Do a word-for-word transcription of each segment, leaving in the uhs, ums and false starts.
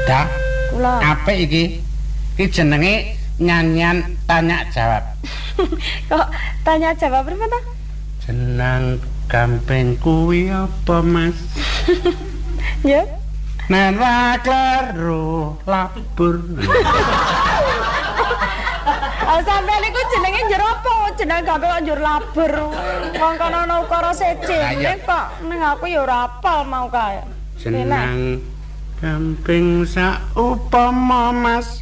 Dah. Kula. Apik iki. Iki jenenge nyanyian tanya jawab. Kok tanya jawab pripun ta? Jenang gamping kuwi apa, Mas? Ya. Nen ra kleru labur. Ah sampeyan niku jenenge njur apa? Jeneng gampang kok njur labur. Wong kono ana ukara secene kok ning aku ya ora apal mau kae. Jenang gamping saupama Mas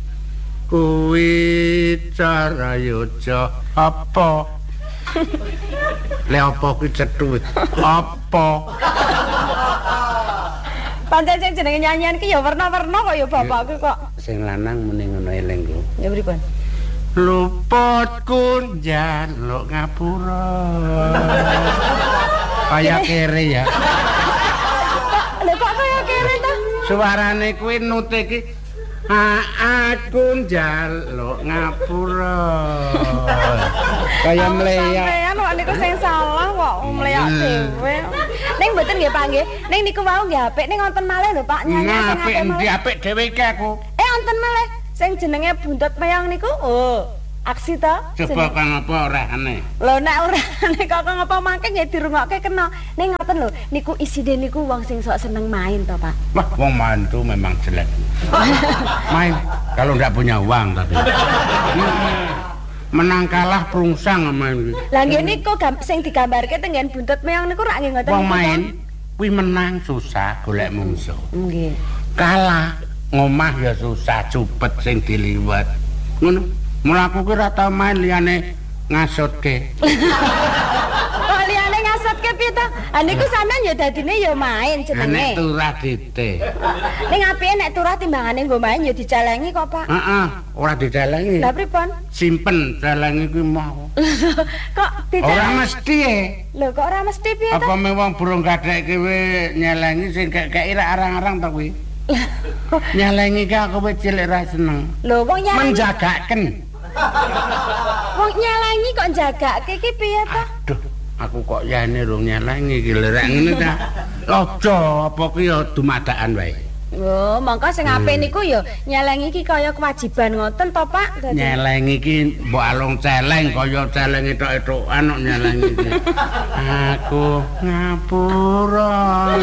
kuwi cara yoja apa? Le apa kuwi cethuwit? Apa? Pancen sing jenenge nyanyian ki ya werna-werna kok ya bapakku kok. Sing lanang muni ngono eling ku. Ya pripun? Luputku njaluk ngapura. Kaya kere ya. Lha kok kaya kere ta? Suarane kuwi nute iki aku njaluk ngapura. Kaya mleyak. Sampeyan kok niku sing salah kok mleyak dhewe. Ning mboten nggih Pak nggih. Ning niku wau nggih apik ning wonten malih lho Pak nyanyi sing apik endi apik dhewe iki aku. Eh wonten malih sing jenenge buntut meyang niku. Oh, aksi ta? Coba kang apa orehane. Lho nek orehane kok ngapa mangke nggih dirungokke kena. Ning ngoten lho, niku isine niku wong sing sok seneng main to, Pak. Wah, wong main tuh memang jelek. Main kalau ndak punya uang tapi. Menang kalah prungsang main iki. Lah nggih niku sing digambarke tenggen buntut meyang niku rak nggih ngoten. Wong main kuwi menang susah golek mungsuh. Nggih. Kalah ngomah ya susah cupet sing diliwat. Ngono. Mula aku ki ora tau main liyane ngasutke. Kok liyane ngasutke piye ta? Ah niku sampean ya dadine ya main jenenge. Nek turah dite. Ning apike nek turah timbangane nggo main ya dijalengi kok, Pak. Heeh, ora dijalengi. Lah pripun? Simpen jalengi kuwi mau. Kok dijalengi? Ora mesti e. Lho kok ora mesti piye ta? Apa mewang burung gadhek kowe nyelengi sing kek-kek arang-arang ta kuwi? Nyelengi ki aku wis cilik ra seneng. Lho wong nyelengi menjagaken. Wong nyelengi kok njagake iki piye ta? Aduh, aku kok yane rung nyelengi iki lho rek ngene ta. Aja apa ki ya dumadakan wae. Oh, mongko sing apik niku ya nyelengi iki kaya kewajiban ngoten to, Pak? Dadi nyelengi iki mbok alung celeng kaya celeng etok-etokan kok nyelengi iki. Aku ngapura.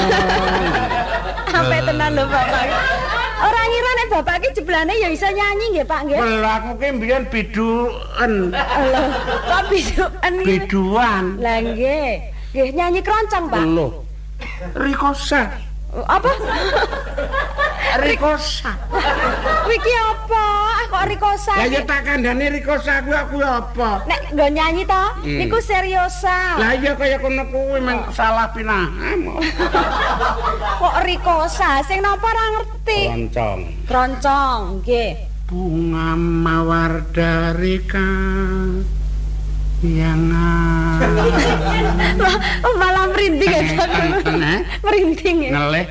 Sampai tenan lho Bapak. Ora ngira nek Bapak iki jeblane ya iso nyanyi nggih, Pak nggih. Lha aku ki mbiyen biduen. Lho, kok biduen? Biduan. Lah nggih. Nggih nyanyi keroncong, Pak. Lho. Rikosa. Apa? Rikosa. Kuwi ki apa? Ah kok rikosa? Lah ya tak kandhane rikosa kuwi aku apa? Nek nggo nyanyi to, hmm. niku seriosa. Lah iya kaya kono kuwi men salah pinahan. Kok rikosa? Sing napa ora ngerti. Keroncong. Keroncong, nggih. Bunga mawar dari kang yang oh, malah merinding ya merinding ya ngeleh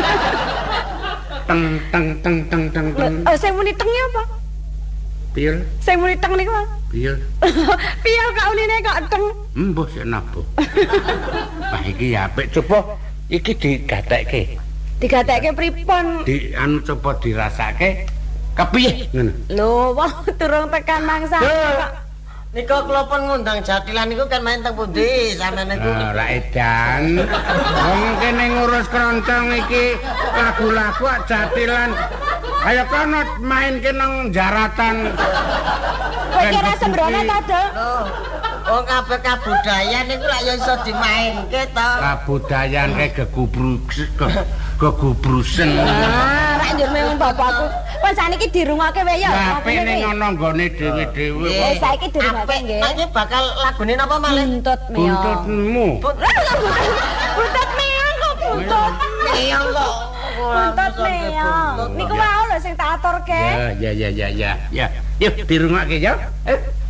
teng teng teng teng teng teng oh saya muni tengnya apa? pil saya muni teng nih Pak pil pil kak unine kok teng embuh sik nabo wah iki apik coba iki digatekke digatekke pripun di anu coba dirasake kepiye ngono lho wah durung tekan mangsa Niko kula pun ngundang Jatilan niku kan main teng pundi sampeyan niku. Ora edan. Wong kene ngurus keroncong iki lagu-lagu Jatilan. Ayo kono main ke nang jaratan. Kowe kira sembrono ta, Dok? Loh. Wong kabeh kabudayan niku lak ya iso dimainke to. Kabudayan ke gegubrus gegubrusen. Ah, rak njur memang bapakku. Kon saniki dirungokke wae ya. Apik ning ana nggone dhewe-dhewe. Wis saiki dirungokke nggih. Iki bakal lagune napa malih? Buntut meong. Buntutmu. Buntut meong kok buntut. Meong kok. Buntut meong. Niku wae lho sing tak aturke. Ya ya ya ya ya. Ya, yuk dirungokke ya. Eh.